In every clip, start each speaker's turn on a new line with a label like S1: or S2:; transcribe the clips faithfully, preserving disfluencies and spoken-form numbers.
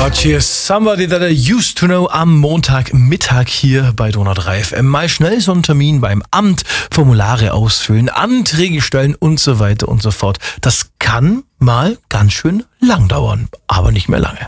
S1: Gott, hier ist Somebody That I Used to Know am Montagmittag hier bei Donau drei F M. Mal schnell so einen Termin beim Amt, Formulare ausfüllen, Anträge stellen und so weiter und so fort. Das kann mal ganz schön lang dauern, aber nicht mehr lange.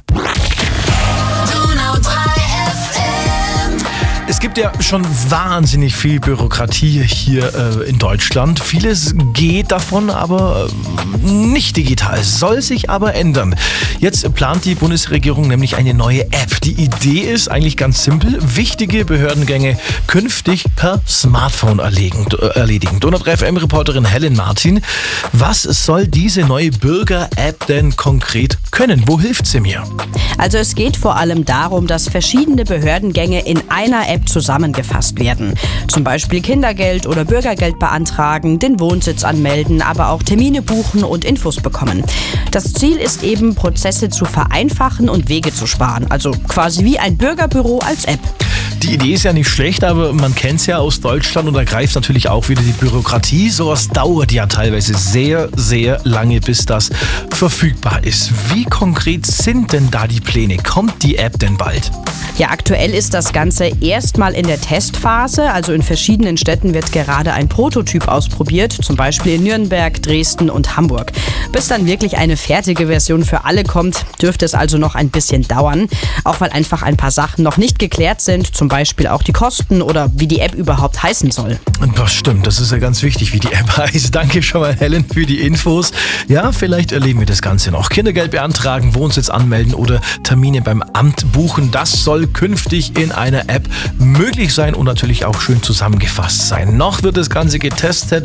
S1: Es gibt ja schon wahnsinnig viel Bürokratie hier äh, in Deutschland. Vieles geht davon aber äh, nicht digital, soll sich aber ändern. Jetzt plant die Bundesregierung nämlich eine neue App. Die Idee ist eigentlich ganz simpel: wichtige Behördengänge künftig per Smartphone erledigen. erledigen. Donau drei F M-Reporterin Helen Martin, was soll diese neue Bürger-App denn konkret können? Wo hilft sie mir?
S2: Also es geht vor allem darum, dass verschiedene Behördengänge in einer App zusammengefasst werden. Zum Beispiel Kindergeld oder Bürgergeld beantragen, den Wohnsitz anmelden, aber auch Termine buchen und Infos bekommen. Das Ziel ist eben, Prozesse zu vereinfachen und Wege zu sparen. Also quasi wie ein Bürgerbüro als App.
S1: Die Idee ist ja nicht schlecht, aber man kennt es ja aus Deutschland und da greift natürlich auch wieder die Bürokratie. Sowas dauert ja teilweise sehr, sehr lange, bis das verfügbar ist. Wie konkret sind denn da die Pläne? Kommt die App denn bald?
S2: Ja, aktuell ist das Ganze erstmal in der Testphase. Also in verschiedenen Städten wird gerade ein Prototyp ausprobiert, zum Beispiel in Nürnberg, Dresden und Hamburg. Bis dann wirklich eine fertige Version für alle kommt, dürfte es also noch ein bisschen dauern. Auch weil einfach ein paar Sachen noch nicht geklärt sind, zum Beispiel auch die Kosten oder wie die App überhaupt heißen soll.
S1: Das stimmt, das ist ja ganz wichtig, wie die App heißt. Danke schon mal, Helen, für die Infos. Ja, vielleicht erleben wir das Ganze noch. Kindergeld beantragen, Wohnsitz anmelden oder Termine beim Amt buchen, das soll künftig in einer App möglich sein und natürlich auch schön zusammengefasst sein. Noch wird das Ganze getestet.